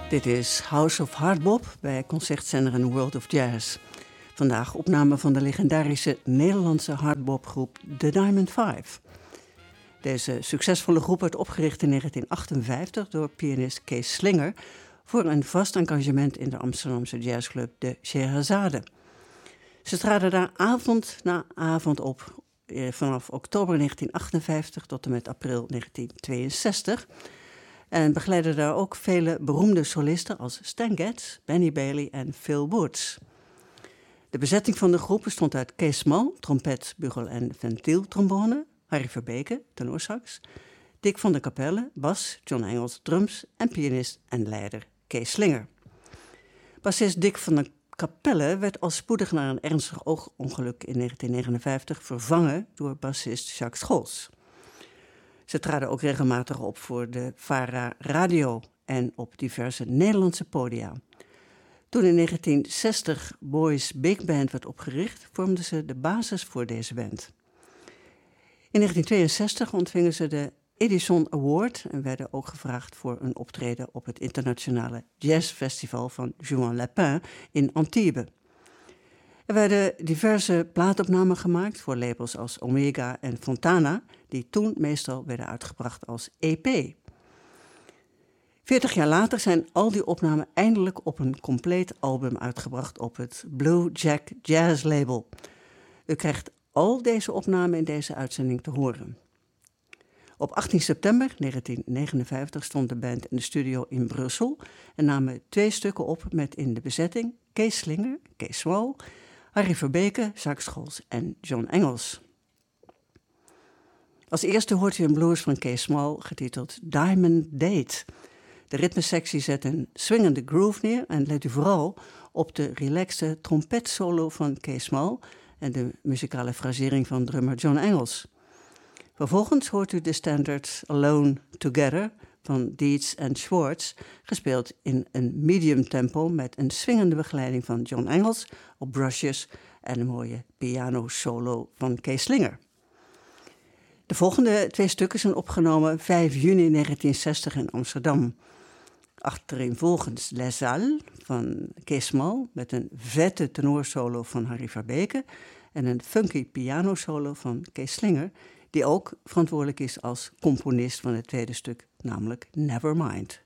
Dit is House of Hardbop bij concertzender en World of Jazz. Vandaag opname van de legendarische Nederlandse hardbopgroep The Diamond Five. Deze succesvolle groep werd opgericht in 1958 door pianist Kees Slinger voor een vast engagement in de Amsterdamse jazzclub de Scheherazade. Ze traden daar avond na avond op vanaf oktober 1958 tot en met april 1962... en begeleidden daar ook vele beroemde solisten als Stan Getz, Benny Bailey en Phil Woods. De bezetting van de groep bestond uit Kees Mal, trompet, bugel en ventieltrombone, Harry Verbeke, tenorsax, Dick van der Capelle, bas, John Engels, drums en pianist en leider Kees Slinger. Bassist Dick van der Capelle werd al spoedig na een ernstig oogongeluk in 1959 vervangen door bassist Jacques Scholz. Ze traden ook regelmatig op voor de VARA Radio en op diverse Nederlandse podia. Toen in 1960 Boys Big Band werd opgericht, vormden ze de basis voor deze band. In 1962 ontvingen ze de Edison Award en werden ook gevraagd voor een optreden op het internationale jazzfestival van Juan Lapin in Antibes. Er werden diverse plaatopnamen gemaakt voor labels als Omega en Fontana, die toen meestal werden uitgebracht als EP. 40 jaar later zijn al die opnamen eindelijk op een compleet album uitgebracht op het Blue Jack Jazz label. U krijgt al deze opnamen in deze uitzending te horen. Op 18 september 1959 stond de band in de studio in Brussel en namen 2 stukken op met in de bezetting Kees Slinger, Kees Mal, Harry Verbeke, Jacques Scholz en John Engels. Als eerste hoort u een blues van Kees Mal getiteld Diamond Date. De ritmesectie zet een swingende groove neer en let u vooral op de relaxte trompetsolo van Kees Mal en de muzikale frasering van drummer John Engels. Vervolgens hoort u de standard Alone Together van Dietz en Schwartz, gespeeld in een medium tempo met een swingende begeleiding van John Engels op brushes en een mooie piano solo van Kees Slinger. De volgende 2 stukken zijn opgenomen 5 juni 1960 in Amsterdam. Achtereenvolgens Les Halles van Kees Mal met een vette tenorsolo van Harry Verbeke en een funky pianosolo van Kees Slinger, die ook verantwoordelijk is als componist van het tweede stuk, namelijk Nevermind.